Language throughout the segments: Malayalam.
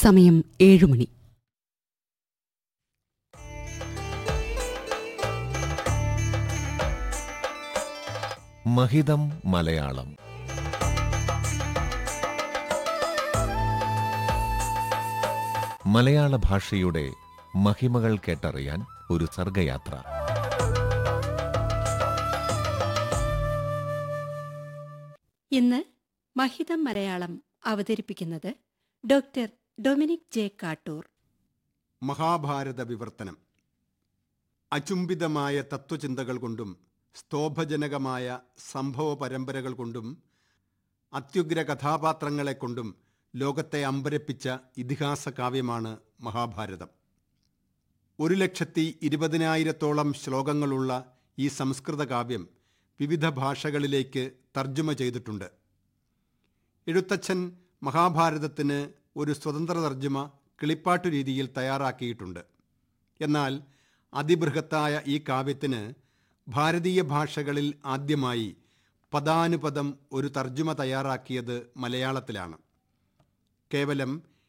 സമയം 7 മണി. മഹിതം മലയാളം. മലയാള ഭാഷയുടെ മഹിമകൾ കേട്ടറിയാൻ ഒരു സർഗയാത്ര. ഇന്ന് മഹിതം മലയാളം അവതരിപ്പിക്കുന്നത് doctor Dominic J Kattoor. Mahabharata വിവർത്തനം. അചുംബിതമായ തത്വചിന്തകൾ കൊണ്ടും സ്തോഭജനകമായ സംഭവ പരമ്പരകൾ കൊണ്ടും അത്യുഗ്ര കഥാപാത്രങ്ങളെ കൊണ്ടും ലോകത്തെ അമ്പരപ്പിച്ച ഇതിഹാസ കാവ്യമാണ് മഹാഭാരതം. 1,20,000-ഓളം ശ്ലോകങ്ങളുള്ള ഈ സംസ്കൃത കാവ്യം വിവിധ ഭാഷകളിലേക്ക് തർജ്ജമ ചെയ്തിട്ടുണ്ട്. എഴുത്തച്ഛൻ മഹാഭാരതത്തിന് ഒരു സ്വതന്ത്ര തർജ്ജമ കിളിപ്പാട്ടു രീതിയിൽ തയ്യാറാക്കിയിട്ടുണ്ട്. എന്നാൽ അതിബൃഹത്തായ ഈ കാവ്യത്തിന് ഭാരതീയ ഭാഷകളിൽ ആദ്യമായി പദാനുപദം ഒരു തർജ്ജമ തയ്യാറാക്കിയത് മലയാളത്തിലാണ്. കേവലം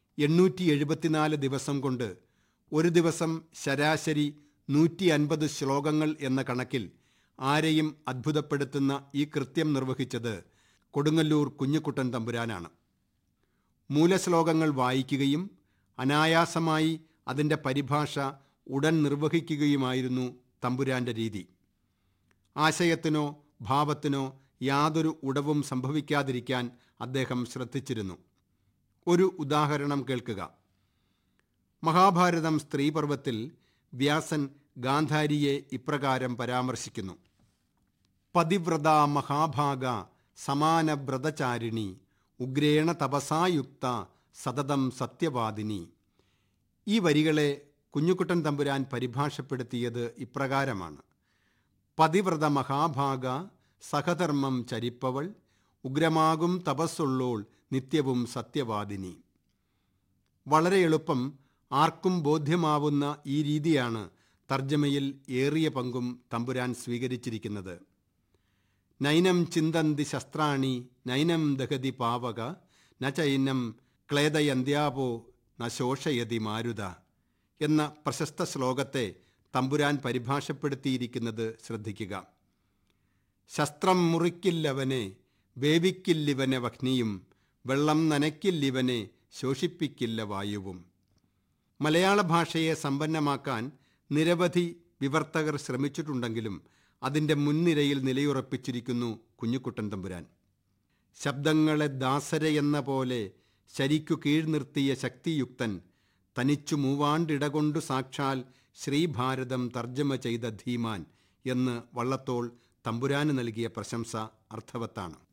874 ദിവസം കൊണ്ട് ഒരു ദിവസം ശരാശരി 150 ശ്ലോകങ്ങൾ എന്ന കണക്കിൽ ആരെയും അത്ഭുതപ്പെടുത്തുന്ന ഈ കൃത്യം നിർവഹിച്ചത് കൊടുങ്ങല്ലൂർ കുഞ്ഞിക്കുട്ടൻ തമ്പുരാനാണ്. മൂലശ്ലോകങ്ങൾ വായിക്കുകയും അനായാസമായി അതിൻ്റെ പരിഭാഷ ഉടൻ നിർവഹിക്കുകയുമായിരുന്നു തമ്പുരാൻ്റെ രീതി. ആശയത്തിനോ ഭാവത്തിനോ യാതൊരു ഉടവും സംഭവിക്കാതിരിക്കാൻ അദ്ദേഹം ശ്രദ്ധിച്ചിരുന്നു. ഒരു ഉദാഹരണം കേൾക്കുക. മഹാഭാരതം സ്ത്രീപർവത്തിൽ വ്യാസൻ ഗാന്ധാരിയെ ഇപ്രകാരം പരാമർശിക്കുന്നു: പതിവ്രത മഹാഭാഗ സമാനവ്രതചാരിണി ഉഗ്രേണ തപസായുക്ത സതതം സത്യവാദിനി. ഈ വരികളെ കുഞ്ഞുകുട്ടൻ തമ്പുരാൻ പരിഭാഷപ്പെടുത്തിയത് ഇപ്രകാരമാണ്: പതിവ്രത മഹാഭാഗ സഹധർമ്മം ചരിപ്പവൾ ഉഗ്രമാകും തപസ്സുള്ളോൾ നിത്യവും സത്യവാദിനി. വളരെ എളുപ്പം ആർക്കും ബോധ്യമാവുന്ന ഈ രീതിയാണ് തർജ്ജമയിൽ ഏറിയ പങ്കും തമ്പുരാൻ സ്വീകരിച്ചിരിക്കുന്നത്. നൈനം ചിന്തന്തി ശസ്ത്രാണി നൈനം ദഹതി പാവക ന ചൈനം ക്ലേദയന്ത്യാപോ ന ശോഷയതി മാരുത എന്ന പ്രശസ്ത ശ്ലോകത്തെ തമ്പുരാൻ പരിഭാഷപ്പെടുത്തിയിരിക്കുന്നത് ശ്രദ്ധിക്കുക. ശസ്ത്രം മുറിക്കില്ലവനെ വേവിക്കില്ലിവനെ വഹ്നിയും വെള്ളം നനയ്ക്കില്ലിവനെ ശോഷിപ്പിക്കില്ല വായുവും. മലയാള ഭാഷയെ സമ്പന്നമാക്കാൻ നിരവധി വിവർത്തകർ ശ്രമിച്ചിട്ടുണ്ടെങ്കിലും അതിൻ്റെ മുൻനിരയിൽ നിലയുറപ്പിച്ചിരിക്കുന്നു കുഞ്ഞിക്കുട്ടൻ തമ്പുരാൻ. ശബ്ദങ്ങളെ ദാസരയെന്ന പോലെ ശരിക്കു കീഴ്നിർത്തിയ ശക്തിയുക്തൻ തനിച്ചു മൂവാണ്ടിടകൊണ്ടു സാക്ഷാൽ ശ്രീഭാരതം തർജ്ജമ ചെയ്ത ധീമാൻ എന്ന് വള്ളത്തോൾ തമ്പുരാന് നൽകിയ പ്രശംസ അർത്ഥവത്താണ്.